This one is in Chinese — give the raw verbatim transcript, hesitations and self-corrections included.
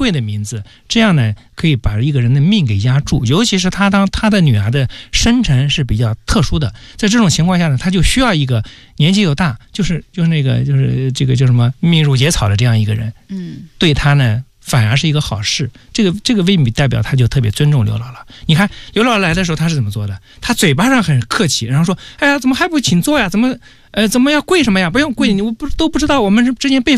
贵的名字，这样呢可以把一个人的命给压住。尤其是他当他的女儿的生辰是比较特殊的，在这种情况下呢，他就需要一个年纪又大，就是就是那个就是这个叫什么命入野草的这样一个人， 嗯， 对他呢反而是一个好事。这个这个未必代表他就特别尊重刘姥姥。你看刘姥姥来的时候他是怎么做的？他嘴巴上很客气，然后说：“哎呀，怎么还不请坐呀？怎么呃怎么要跪什么呀？不用跪，你我不都不知道我们之间辈分。”